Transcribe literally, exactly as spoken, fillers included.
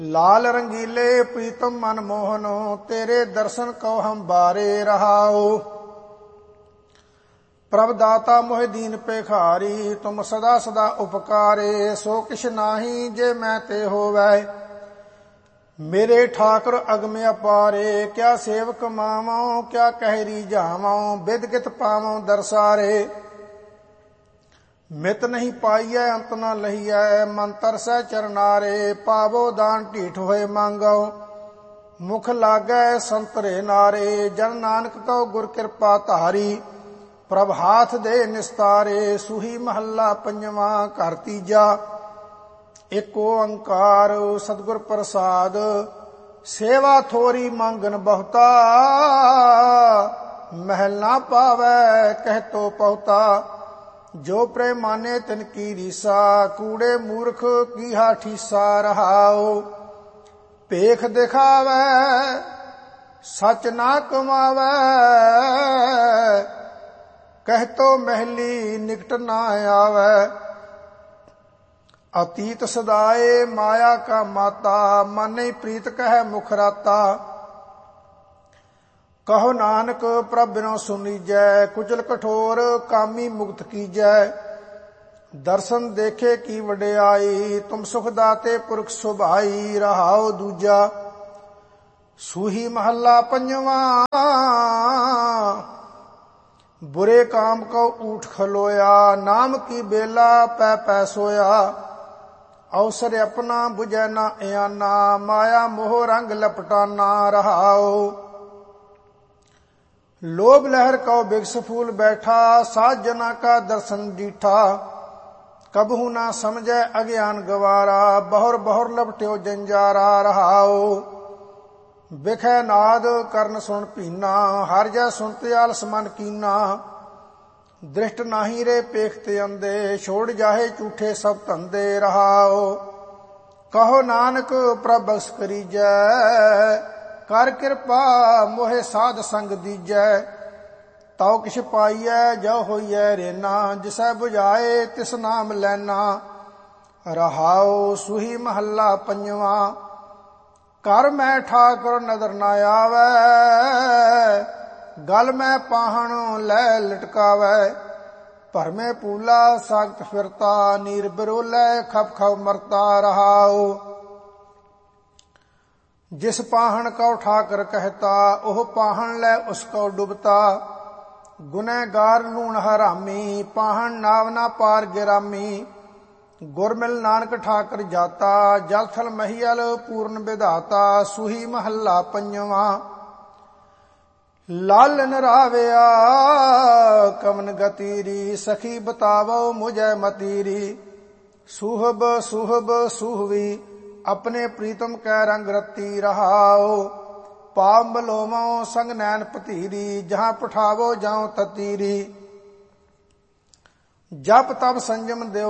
लाल रंगीले प्रीतम मन मोहनो, तेरे दर्शन को हम बारे रहाओ। प्रभ दाता मोहि दीन पेखारी, तुम सदा सदा उपकारे। सो किश नाही जे मैं ते होवै, मेरे ठाकुर अगम अपारे। क्या सेवक मावों, क्या कहरी जावों, बिद गित पावों दरसारे। मित नहीं पाइयै अंत न लहियै, मन तरसै चरनारे। पावो दान ढीठ होए मांगो, मुख लागै संतरे नारे। जन नानक को गुर कृपा धारी, प्रभ हाथ दे निस्तारे। सूही महला पंजवा घर तीजा, एक ओंकार सतगुर प्रसाद। सेवा थोरी मांगन बहुता, महल ना पावै कह तो पहुता। जो प्रेम माने तिन की रीसा, कूड़े मूर्ख की हा ठीसा रहाओ। पेख दिखावै सच ना कमावै, कह तो महली निकट ना आवे। अतीत सदाए माया का माता, माने प्रीत कह मुख राता। कहो नानक प्रभ बिनो सुनीजै, कुचल कठोर कामी मुक्त कीजै। दर्शन देखे की वडियाई, तुम सुख दाते पुरख सुभाई। रहाओ दूजा सूही महला पंजवा, बुरे काम को ऊठ खलोया। नाम की बेला पै पै सोया, अवसर अपना बुझै ना आना। माया मोह रंग लपटाना। रहाओ लोभ लहर को बिगस फूल बैठा, साध जना का दर्शन डीठा। कबहू ना समझे अज्ञान गवारा, बहुर बहुर लपट्यो जंजारा। रहाओ बिखै नाद करण सुन पीना, हर जै सुनते आलस मन कीना। दृष्ट नाही रे पेखते अंधे, छोड़ जाहे झूठे सब धंधे। रहाओ कहो नानक प्रभ बख्श करीजै, कर कृपा मोहे साध संग दीजै। तौ किछ पाइयै जो होइयै रेना, जिसै बुझाए तिस नाम लैना। रहाओ सूही महला पंजवा, कर मैं ठाकुर नदर न आवै। गल मैं पाहण लै लटकावै, भरमे पूला सागत फिरता। नीर बिरोलै खप खप मरता। रहाओ जिस पाहन को ठाकर कहता, ओह पाहन लै उसको डुबता। गुनहगार लूण हरामी, पाहन नाव ना पार गिरामी। गुरमिल नानक ठाकर जाता, जल थल महियल पूर्ण विधाता। सूही महला पंजवा, लालन राविया कमन गतीरी। सखी बतावो मुझे मतीरी, सुहब सुहब सुहवी, अपने प्रीतम कै रंग रती। रहाओ पाव मलोमो संग नैन पतीरी, जहां पठावो जाओ ततीरी। जप तप संजम देव